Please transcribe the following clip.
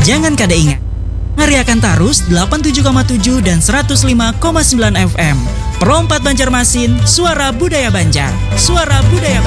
Jangan kada ingat, ngariakan tarus 87,7 dan 105,9 FM. Perompat Banjarmasin, suara budaya Banjar. Suara budaya Banjar.